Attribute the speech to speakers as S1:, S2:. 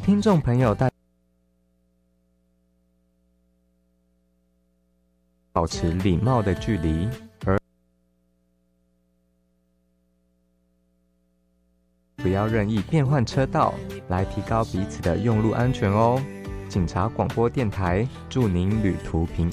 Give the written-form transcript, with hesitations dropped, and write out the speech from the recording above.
S1: 听众朋友保持礼貌的距离，而不要任意变换车道，来提高彼此的用路安全哦。警察广播电台祝您旅途平安。